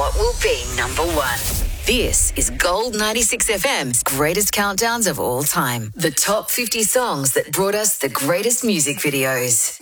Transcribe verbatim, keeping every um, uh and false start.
what will be number one. This is Gold ninety-six F M's greatest countdowns of all time. The top fifty songs that brought us the greatest music videos.